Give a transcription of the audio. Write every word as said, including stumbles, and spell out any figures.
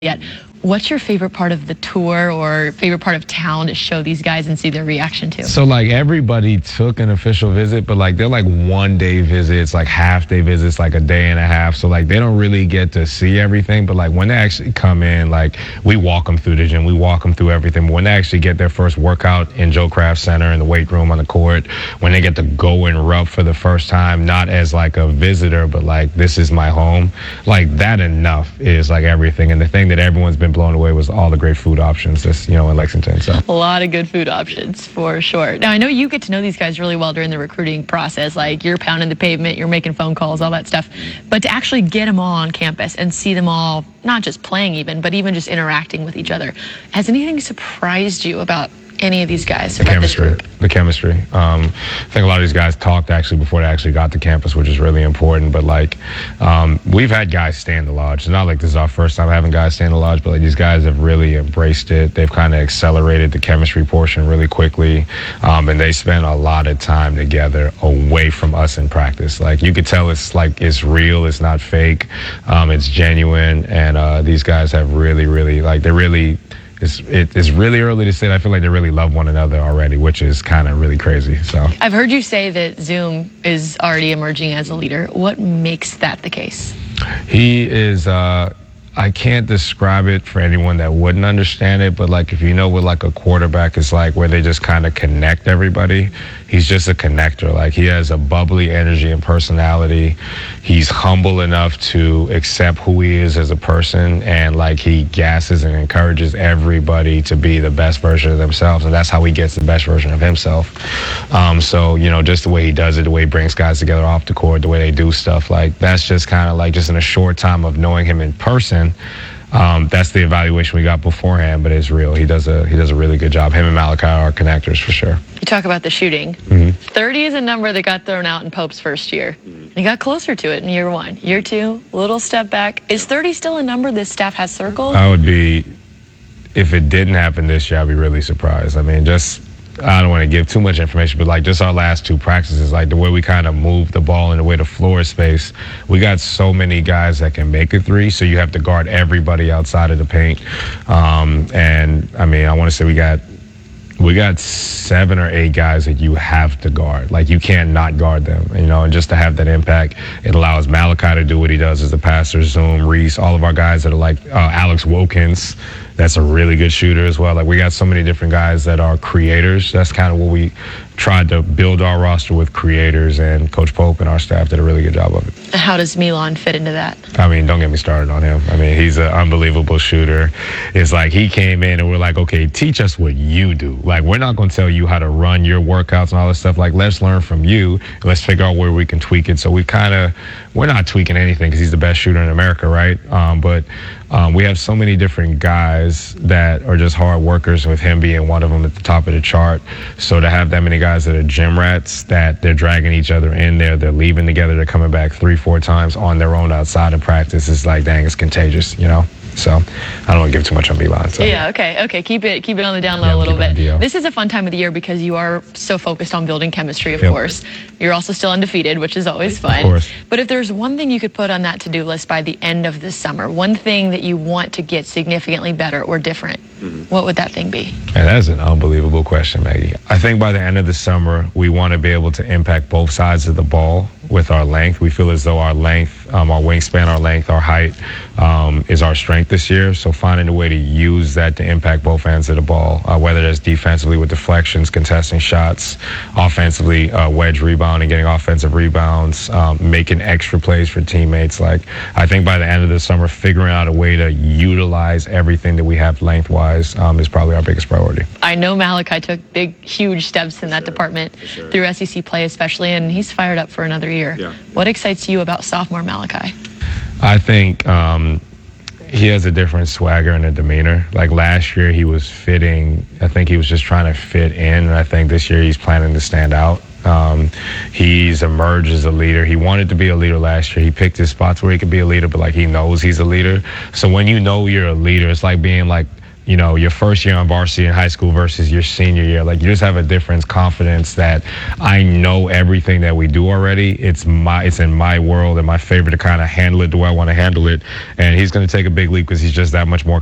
yet. What's your favorite part of the tour or favorite part of town to show these guys and see their reaction to? So like everybody took an official visit, but like they're like one day visits, like half day visits, like a day and a half. So like they don't really get to see everything, but like when they actually come in, like we walk them through the gym, we walk them through everything. But when they actually get their first workout in Joe Kraft Center in the weight room on the court, when they get to go and rub for the first time, not as like a visitor, but like this is my home, like that enough is like everything. And the thing that everyone's been blown away was all the great food options just, you know, in Lexington. So a lot of good food options for sure. Now I know you get to know these guys really well during the recruiting process, like you're pounding the pavement, you're making phone calls, all that stuff. But to actually get them all on campus and see them all, not just playing even, but even just interacting with each other, has anything surprised you about any of these guys? The chemistry. The chemistry. Um, I think a lot of these guys talked actually before they actually got to campus, which is really important. But like, um, we've had guys stay in the lodge. It's not like this is our first time having guys stay in the lodge, but like these guys have really embraced it. They've kind of accelerated the chemistry portion really quickly, um, and they spend a lot of time together away from us in practice. Like you could tell it's like it's real. It's not fake. Um, it's genuine, and uh, these guys have really, really like they really. It's, it, it's really early to say that. I feel like they really love one another already, which is kind of really crazy. So I've heard you say that Zoom is already emerging as a leader. What makes that the case? He is, uh, I can't describe it for anyone that wouldn't understand it, but like if you know what like a quarterback is like, where they just kind of connect everybody, he's just a connector. Like he has a bubbly energy and personality. He's humble enough to accept who he is as a person, and like he gasses and encourages everybody to be the best version of themselves, and that's how he gets the best version of himself. Um, so, you know, just the way he does it, the way he brings guys together off the court, the way they do stuff, like that's just kind of like just in a short time of knowing him in person. Um, that's the evaluation we got beforehand, but it's real. He does a he does a really good job. Him and Malachi are connectors for sure. You talk about the shooting. Mm-hmm. thirty is a number that got thrown out in Pope's first year. Mm-hmm. He got closer to it in year one. Year two, little step back. Is thirty still a number this staff has circled? I would be, if it didn't happen this year, I'd be really surprised. I mean, just, I don't want to give too much information, but like just our last two practices, like the way we kind of move the ball and the way the floor is spaced, we got so many guys that can make a three, so you have to guard everybody outside of the paint. Um, and I mean, I want to say we got we got seven or eight guys that you have to guard. Like you can't not guard them, you know, and just to have that impact, it allows Malachi to do what he does as a passer, Zoom, Reese, all of our guys that are like uh, Alex Wilkins. That's a really good shooter as well. Like we got so many different guys that are creators. That's kind of what we tried to build our roster with, creators, and Coach Pope and our staff did a really good job of it. How does Milan fit into that? I mean, don't get me started on him. I mean, he's an unbelievable shooter. It's like he came in and we're like, okay, teach us what you do. Like we're not going to tell you how to run your workouts and all this stuff. Like let's learn from you. Let's figure out where we can tweak it. So we kind of, we're not tweaking anything because he's the best shooter in America, right? Um, but um, we have so many different guys that are just hard workers, with him being one of them at the top of the chart. So to have that many guys that are gym rats, that they're dragging each other in there, they're leaving together, they're coming back three, four times on their own outside of practice, it's like, dang, it's contagious, you know? So I don't want to give too much on Milan. So. Yeah, okay, okay. Keep it keep it on the down low yeah, a little bit. Deal. This is a fun time of the year because you are so focused on building chemistry, of yep. course. You're also still undefeated, which is always fun. Of course. But if there's one thing you could put on that to-do list by the end of this summer, one thing that you want to get significantly better or different, mm-hmm. what would that thing be? And that's an unbelievable question, Maggie. I think by the end of the summer, we want to be able to impact both sides of the ball with our length. We feel as though our length, um, our wingspan, our length, our height um, is our strength this year. So finding a way to use that to impact both ends of the ball, uh, whether that's defensively with deflections, contesting shots, offensively uh, wedge rebounding, getting offensive rebounds, um, making extra plays for teammates. Like I think by the end of the summer, figuring out a way to utilize everything that we have lengthwise um, is probably our biggest priority. I know Malachi took big, huge steps in that sure. department sure. through S E C play especially, and he's fired up for another year. Yeah. What excites you about sophomore Malachi? I think um, he has a different swagger and a demeanor. Like last year, he was fitting. I think he was just trying to fit in. And I think this year he's planning to stand out. Um, he's emerged as a leader. He wanted to be a leader last year. He picked his spots where he could be a leader, but like he knows he's a leader. So when you know you're a leader, it's like being like you know, your first year on varsity in high school versus your senior year. Like, you just have a different confidence that I know everything that we do already. It's my, it's in my world and my favor to kind of handle it the way I want to handle it. And he's going to take a big leap because he's just that much more